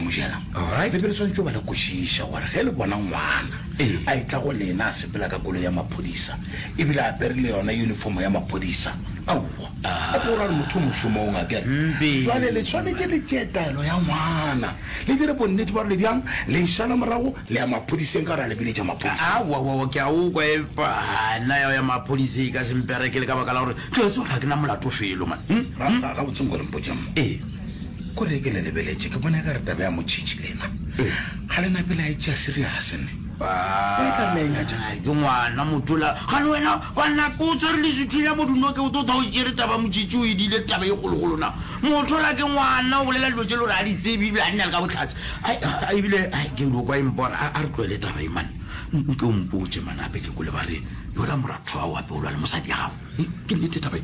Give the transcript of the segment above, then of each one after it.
mojela le be le swantse ba le koshisha gore ge le bona ngwana a itla go lena a sepela ka kolo ya maphodisa ebile a perile yona uniform ya maphodisa aowa a tlo re motho moshomong a kere jwale le tshwanetse le tšetaelo ya ngwana le dire bonnete ba re le bjang le išala morago le ya maphodiseng ka ra lebeletša maphodisa awa ke a ukwa epana ya maphodisa ka semperekele ka baka la gore ke tse gore a ke na molato felo man ga botseng ko lempotjamo ko re ke le lebeletše ke bona ka re tabe ya motšhitši lena ga le napele a etšea serius ne ke ngwana motola gane wena banna ko o tsere le sethuya moduno ke o tota o tsere taba motšhitši o edile taba e gologolona motola ke ngwana o bolela dilo tse le gore a ditsebi ebile a nna le ka botlhatse ebile ke lokwa empona a re tloele taba emane nke o mpotse manape ke kole ba re yola moratho wa wape o lwa le mosadi gago ke nnete taba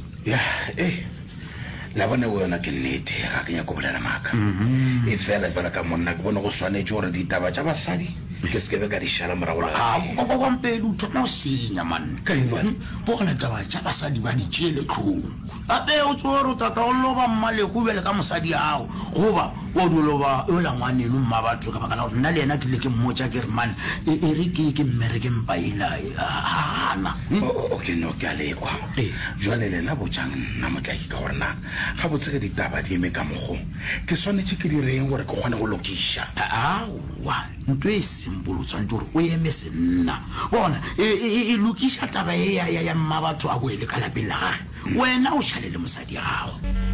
la bone o yona ke nnete ga ke nyako bolela maaka e fela jala ka monna ke bone go swanetse gore ditaba tša basadi ke sekebe ka di šala morago lagampele o thoma o senya manne bona taba tša basadi ba di tšeele tlhong gape o tsore o tata o loba mmaleko bjale ka mosadi ao goba o doloba ola ngwaneno mma batho ka baka la gore nna le ena ke le ke mmotsa ke re mane e re ke mmereke mpaela ana okay no ke a lekwa jwale lena bojang nna motlaki ka gorena ga botse ke ditaba di eme ka mogo ke swanetse ke direng gore ke kgone go lokiša awa ntho e sembolotswang gore o eme senna bona e lokiša taba ya mma batho a boele ka lapeng la gage wena o šale le mosadi ya gago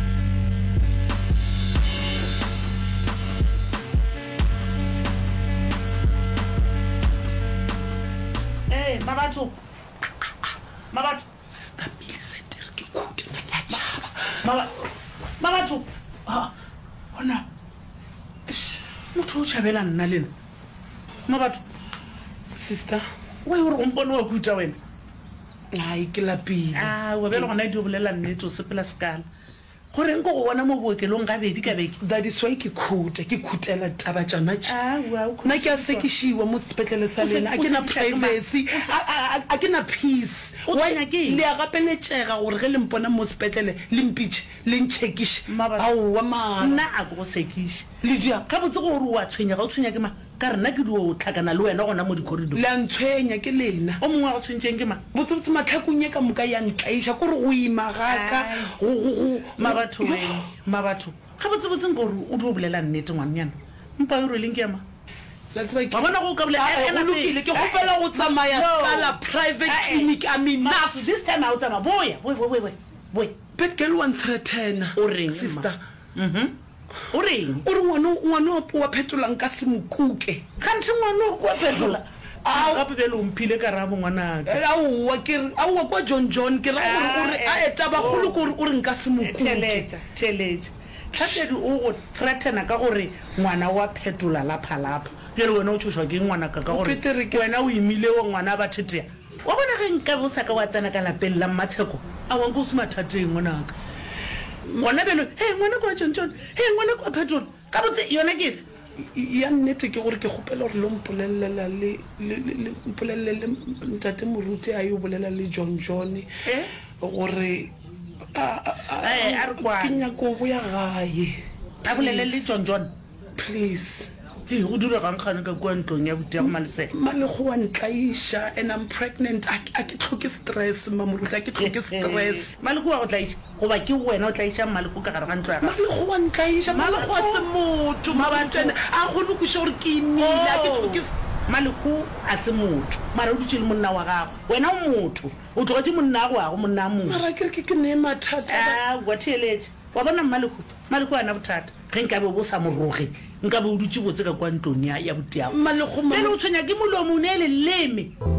Mabatho sister Millicent re ke khute nna ke a tšhaba Mabatho bona motho o tšhabela nna lena Mabatho sister wa gore o mpone wa kuta wena ai ke lapile wa bela gona di bolela nnete o sepela sekala gore nko go bona mo bookelong ga bedi ka beke that is why ke khutela taba tšana nna ke a sekišiwa mo sepetlele sa lena a ke na privacy a ke na peace le a gapeletšega gore ge le mpona mo sepetlele le mpitše le ntšhekiše aowa maa nna a ko go sekiše le dia ka botse gore wa tshwenya ga o tshwenya ke ma ka rena ke dio tlhakana le wena gona mo dicorridor le a ntshwenya ke lena o mongwe wa go tshwentšeng ke ma botsebotse matlhakong ye ka moka ya ntlaiša kore go ima gaka mabatho ga botsebotseng gore o di o bolela nnete ngwannyana mpa e rweleng ke ema wa bona go ka bolelokile ke gopela go tsamaya scala private clinic this time out ama boya boy but girl one threaten o reng sister o reng o re ngwana wa phetolang ka semokuke kganthe ngwana o kwa phetola gape bele o mphile ka rabo ngwanaka aowa kwa john ke ra gore a eta bagolo kore o re nka semokuke theletša tlhatedi o go threatena ka gore ngwana wa phetola laphalapha bjale wena o tšhošwa ke ngwanaka ka gore wena o imile wa ngwana ba thetea wa bona ge nka bo sa ka wa tsena ka lapeng la mmatsheko a wanka o se mathateng ngwanaka ngwana belo ngwana kwa john ngwana kwa phetola ka botse yona ke efe ya nnete ke gore ke gopela gore lo mpolelele ntate moruti a yo bolela le john gore ke nyako bo ya gae a bolele le john please go dira gangkgane ka kua ntlong ya botea go malesela malego wa ntlaiša and I'm pregnant a ke tlhoke stress mamoruti a ke tlhoke stress malego wa go tlaiša goba ke wena o tlaiša malego ka gare ga ntlo ya gago malego wa ntlaiša malego wa se motho mabantene a kgone kuša gore ke imile a ke tlhoke malego a se motho mara o dutse le monna wa gago wena o motho o tlogetse monna a goago monna a motho mara ke re ke ne mathata wa theeletša wa bona malego ana bothata ge nkabe bo sa moroge nkabe o dutse botse ka kwa ntlong ya boteago pele o tshwenya ke molomo o ne le leme